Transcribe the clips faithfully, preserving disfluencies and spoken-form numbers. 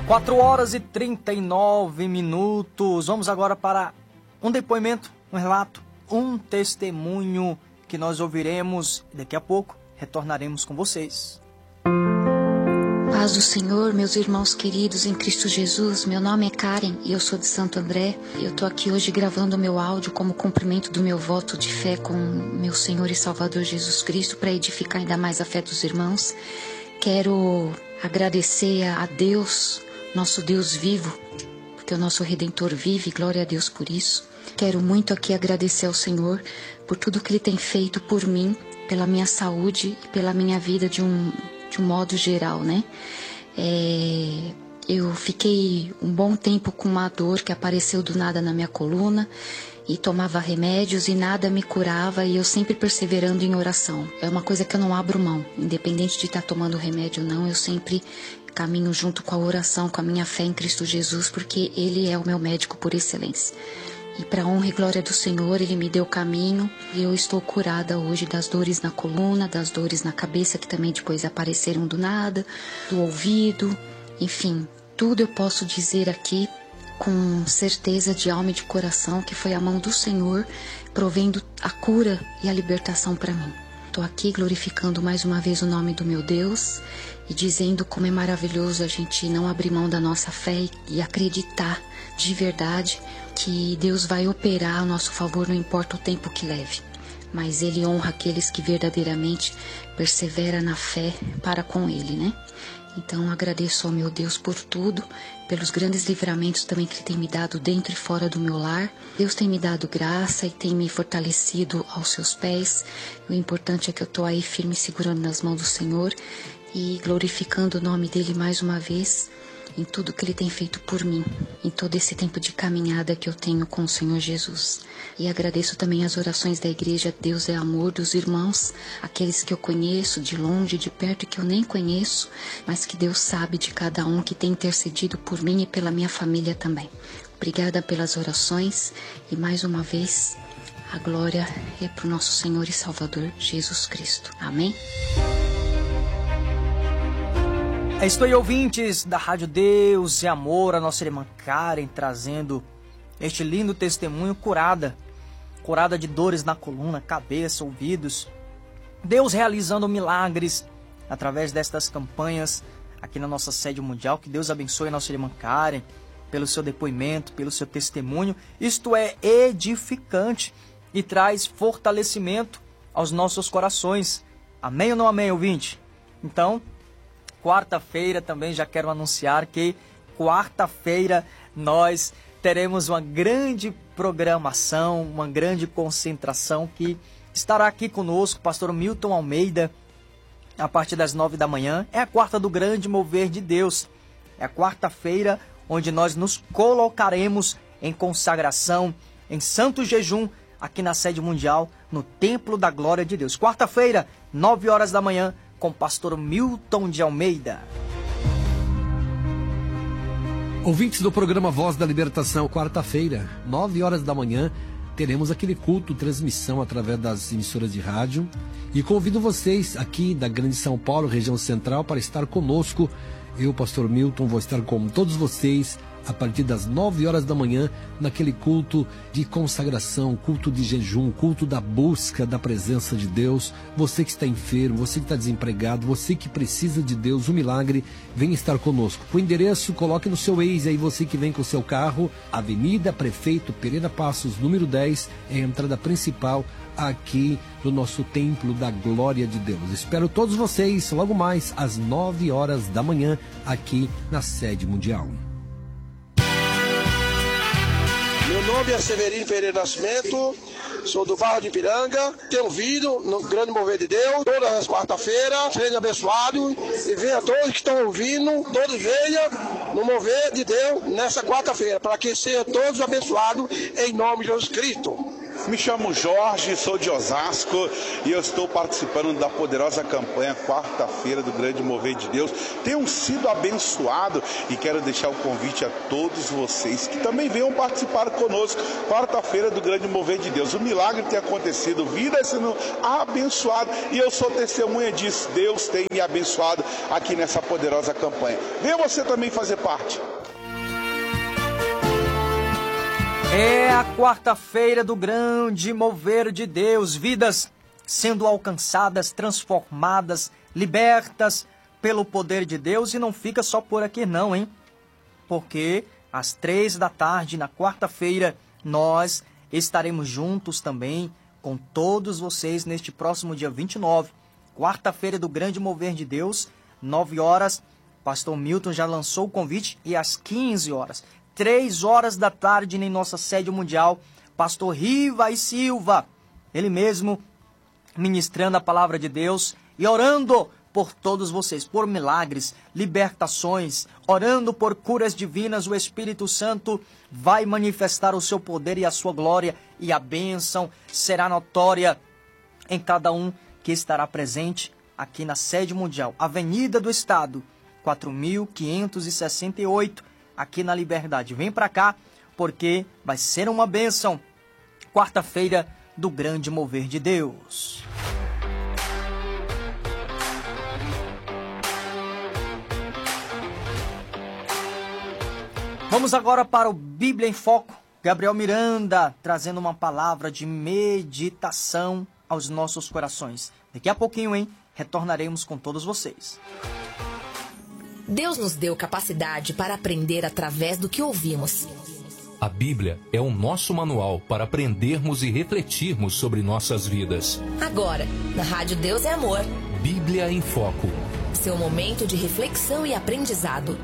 quatro horas e trinta e nove minutos. Vamos agora para um depoimento, um relato, um testemunho que nós ouviremos. Daqui a pouco retornaremos com vocês. Paz do Senhor, meus irmãos queridos em Cristo Jesus. Meu nome é Karen e eu sou de Santo André. Eu estou aqui hoje gravando o meu áudio como cumprimento do meu voto de fé com meu Senhor e Salvador Jesus Cristo, para edificar ainda mais a fé dos irmãos. Quero agradecer a Deus, nosso Deus vivo, porque o nosso Redentor vive, glória a Deus por isso. Quero muito aqui agradecer ao Senhor por tudo que Ele tem feito por mim, pela minha saúde e pela minha vida de um, de um modo geral, né? É, eu fiquei um bom tempo com uma dor que apareceu do nada na minha coluna e tomava remédios e nada me curava, e eu sempre perseverando em oração. É uma coisa que eu não abro mão, independente de estar tomando remédio ou não, eu sempre caminho junto com a oração, com a minha fé em Cristo Jesus, porque Ele é o meu médico por excelência. E para a honra e glória do Senhor, Ele me deu caminho e eu estou curada hoje das dores na coluna, das dores na cabeça, que também depois apareceram do nada, do ouvido, enfim, tudo eu posso dizer aqui com certeza de alma e de coração que foi a mão do Senhor provendo a cura e a libertação para mim. Estou aqui glorificando mais uma vez o nome do meu Deus e dizendo como é maravilhoso a gente não abrir mão da nossa fé e acreditar de verdade que Deus vai operar a nosso favor, não importa o tempo que leve. Mas Ele honra aqueles que verdadeiramente perseveram na fé para com Ele, né? Então agradeço ao meu Deus por tudo, pelos grandes livramentos também que Ele tem me dado dentro e fora do meu lar. Deus tem me dado graça e tem me fortalecido aos seus pés. O importante é que eu estou aí firme, segurando nas mãos do Senhor e glorificando o nome dEle mais uma vez em tudo que Ele tem feito por mim, em todo esse tempo de caminhada que eu tenho com o Senhor Jesus. E agradeço também as orações da igreja Deus é Amor, dos irmãos, aqueles que eu conheço de longe, de perto, e que eu nem conheço, mas que Deus sabe de cada um, que tem intercedido por mim e pela minha família também. Obrigada pelas orações e mais uma vez a glória é para o nosso Senhor e Salvador Jesus Cristo. Amém? É isso aí, ouvintes da Rádio Deus e Amor, a nossa irmã Karen trazendo este lindo testemunho, curada, curada de dores na coluna, cabeça, ouvidos. Deus realizando milagres através destas campanhas aqui na nossa sede mundial. Que Deus abençoe a nossa irmã Karen pelo seu depoimento, pelo seu testemunho. Isto é edificante e traz fortalecimento aos nossos corações. Amém ou não amém, ouvinte? Então, quarta-feira também já quero anunciar que quarta-feira nós teremos uma grande programação, uma grande concentração que estará aqui conosco, pastor Milton Almeida, a partir das nove da manhã. É a quarta do grande mover de Deus. É a quarta-feira onde nós nos colocaremos em consagração, em santo jejum, aqui na sede mundial, no Templo da Glória de Deus. Quarta-feira, nove horas da manhã, com o pastor Milton de Almeida. Ouvintes do programa Voz da Libertação, quarta-feira, nove horas da manhã, teremos aquele culto, transmissão através das emissoras de rádio. E convido vocês aqui da Grande São Paulo, região central, para estar conosco. Eu, pastor Milton, vou estar com todos vocês a partir das nove horas da manhã, naquele culto de consagração, culto de jejum, culto da busca da presença de Deus. Você que está enfermo, você que está desempregado, você que precisa de Deus, um milagre, vem estar conosco. O endereço, coloque no seu Waze aí, você que vem com o seu carro, Avenida Prefeito Pereira Passos, número dez, é a entrada principal aqui no nosso Templo da Glória de Deus. Espero todos vocês logo mais às nove horas da manhã, aqui na sede mundial. Meu nome é Severino Pereira Nascimento, sou do bairro de Ipiranga, tenho vindo no Grande Mover de Deus, todas as quarta-feiras, treino abençoado, e venha todos que estão ouvindo, todos venham no Mover de Deus nessa quarta-feira, para que sejam todos abençoados em nome de Jesus Cristo. Me chamo Jorge, sou de Osasco e eu estou participando da poderosa campanha Quarta-feira do Grande Mover de Deus. Tenho sido abençoado e quero deixar o convite a todos vocês que também venham participar conosco. Quarta-feira do Grande Mover de Deus. O milagre tem acontecido, vida sendo abençoada e eu sou testemunha disso. Deus tem me abençoado aqui nessa poderosa campanha. Venha você também fazer parte. É a quarta-feira do grande mover de Deus, vidas sendo alcançadas, transformadas, libertas pelo poder de Deus. E não fica só por aqui não, hein? Porque às três da tarde, na quarta-feira, nós estaremos juntos também com todos vocês neste próximo dia vinte e nove, quarta-feira do grande mover de Deus, nove horas. Pastor Milton já lançou o convite e às quinze horas. Três horas da tarde em nossa sede mundial, pastor Riva e Silva, ele mesmo ministrando a palavra de Deus e orando por todos vocês, por milagres, libertações, orando por curas divinas. O Espírito Santo vai manifestar o seu poder e a sua glória, e a bênção será notória em cada um que estará presente aqui na sede mundial, Avenida do Estado, quatro mil quinhentos e sessenta e oito, aqui na Liberdade. Vem para cá, porque vai ser uma bênção. Quarta-feira do grande mover de Deus. Vamos agora para o Bíblia em Foco. Gabriel Miranda trazendo uma palavra de meditação aos nossos corações. Daqui a pouquinho, hein? Retornaremos com todos vocês. Deus nos deu capacidade para aprender através do que ouvimos. A Bíblia é o nosso manual para aprendermos e refletirmos sobre nossas vidas. Agora, na Rádio Deus é Amor. Bíblia em Foco. Seu momento de reflexão e aprendizado.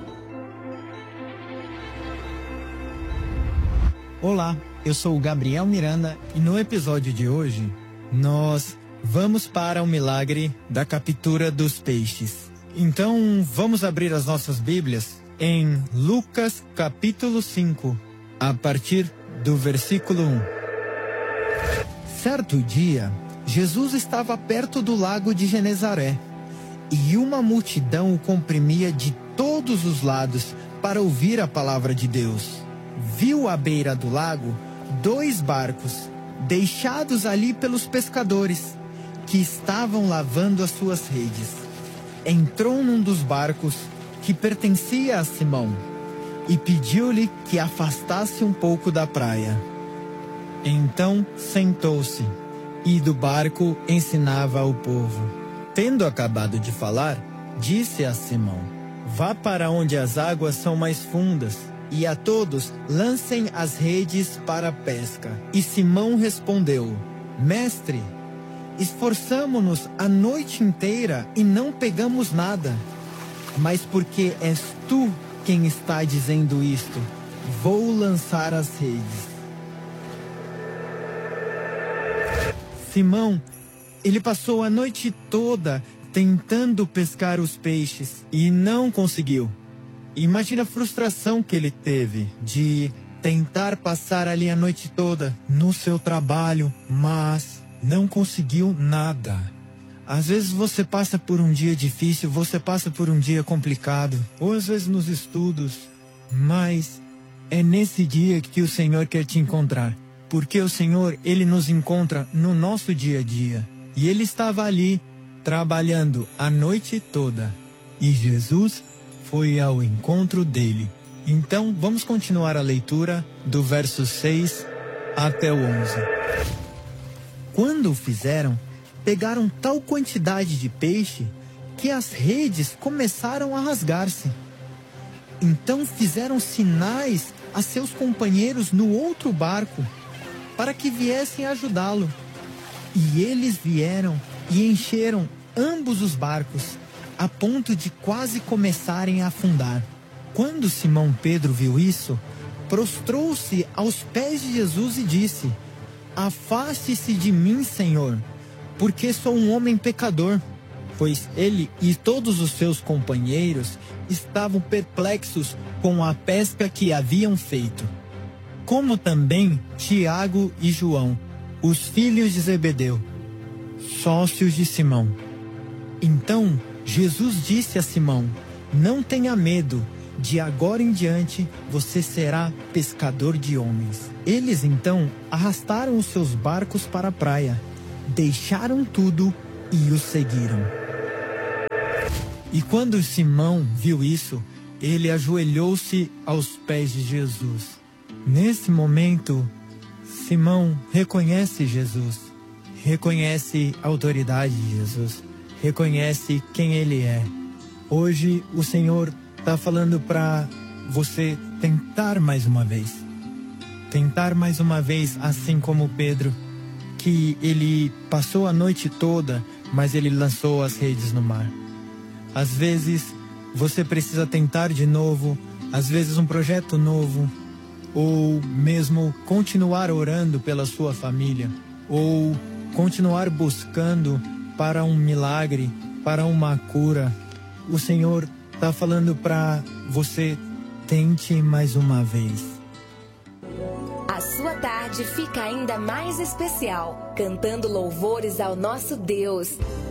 Olá, eu sou o Gabriel Miranda e no episódio de hoje nós vamos para o milagre da captura dos peixes. Então vamos abrir as nossas Bíblias em Lucas capítulo cinco, a partir do versículo um. Certo dia, Jesus estava perto do lago de Genezaré e uma multidão o comprimia de todos os lados para ouvir a palavra de Deus. Viu à beira do lago dois barcos, deixados ali pelos pescadores, que estavam lavando as suas redes. Entrou num dos barcos, que pertencia a Simão, e pediu-lhe que afastasse um pouco da praia. Então sentou-se, e do barco ensinava ao povo. Tendo acabado de falar, disse a Simão: vá para onde as águas são mais fundas, e a todos lancem as redes para a pesca. E Simão respondeu: Mestre, esforçamo-nos a noite inteira e não pegamos nada. Mas porque és tu quem está dizendo isto, vou lançar as redes. Simão, ele passou a noite toda tentando pescar os peixes e não conseguiu. Imagina a frustração que ele teve de tentar passar ali a noite toda no seu trabalho, mas não conseguiu nada. Às vezes você passa por um dia difícil, você passa por um dia complicado, ou às vezes nos estudos, mas é nesse dia que o Senhor quer te encontrar, porque o Senhor, Ele nos encontra no nosso dia a dia. E Ele estava ali, trabalhando a noite toda, e Jesus foi ao encontro dele. Então, vamos continuar a leitura do verso seis até o onze. Quando o fizeram, pegaram tal quantidade de peixe que as redes começaram a rasgar-se. Então fizeram sinais a seus companheiros no outro barco para que viessem ajudá-lo. E eles vieram e encheram ambos os barcos, a ponto de quase começarem a afundar. Quando Simão Pedro viu isso, prostrou-se aos pés de Jesus e disse: Afaste-se de mim, Senhor, porque sou um homem pecador. Pois ele e todos os seus companheiros estavam perplexos com a pesca que haviam feito. como também Tiago e João, os filhos de Zebedeu, sócios de Simão. Então Jesus disse a Simão: não tenha medo, de agora em diante você será pescador de homens. Eles então arrastaram os seus barcos para a praia, deixaram tudo e o seguiram. E quando Simão viu isso, ele ajoelhou-se aos pés de Jesus. Nesse momento, Simão reconhece Jesus, reconhece a autoridade de Jesus, reconhece quem ele é. Hoje o Senhor está falando para você tentar mais uma vez. Tentar mais uma vez, assim como Pedro, que ele passou a noite toda, mas ele lançou as redes no mar. Às vezes você precisa tentar de novo, às vezes um projeto novo, ou mesmo continuar orando pela sua família, ou continuar buscando para um milagre, para uma cura. O Senhor está falando para você: tente mais uma vez. A sua tarde fica ainda mais especial, cantando louvores ao nosso Deus.